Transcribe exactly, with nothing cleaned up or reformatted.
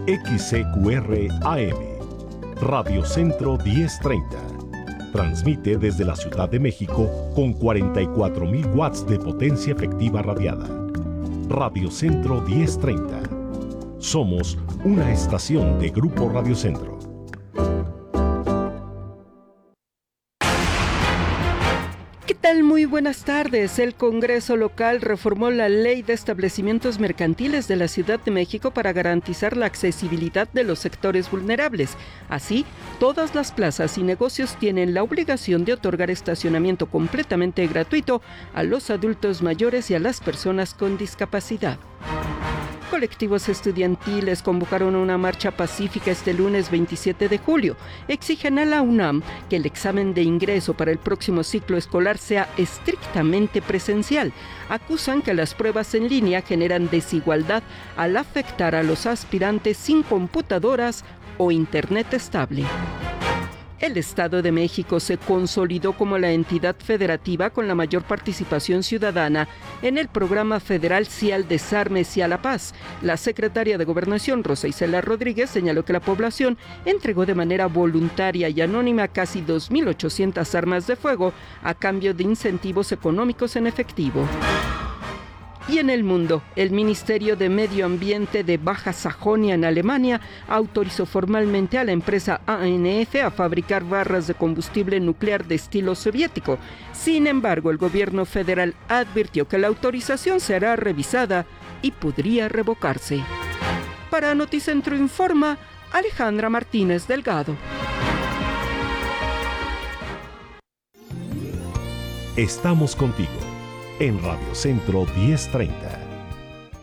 X C Q R A M, Radio Centro diez treinta. Transmite desde la Ciudad de México con cuarenta y cuatro mil watts de potencia efectiva radiada. Radio Centro diez treinta. Somos una estación de Grupo Radio Centro. ¿Qué tal? Muy buenas tardes. El Congreso local reformó la Ley de Establecimientos Mercantiles de la Ciudad de México para garantizar la accesibilidad de los sectores vulnerables. Así, todas las plazas y negocios tienen la obligación de otorgar estacionamiento completamente gratuito a los adultos mayores y a las personas con discapacidad. Colectivos estudiantiles convocaron una marcha pacífica este lunes veintisiete de julio. Exigen a la UNAM que el examen de ingreso para el próximo ciclo escolar sea estrictamente presencial. Acusan que las pruebas en línea generan desigualdad al afectar a los aspirantes sin computadoras o internet estable. El Estado de México se consolidó como la entidad federativa con la mayor participación ciudadana en el programa federal Sí al Desarme, Sí a la Paz. La secretaria de Gobernación, Rosa Isela Rodríguez, señaló que la población entregó de manera voluntaria y anónima casi dos mil ochocientas armas de fuego a cambio de incentivos económicos en efectivo. Y en el mundo, el Ministerio de Medio Ambiente de Baja Sajonia en Alemania autorizó formalmente a la empresa A N F a fabricar barras de combustible nuclear de estilo soviético. Sin embargo, el gobierno federal advirtió que la autorización será revisada y podría revocarse. Para Noticentro Informa, Alejandra Martínez Delgado. Estamos contigo en Radio Centro diez treinta.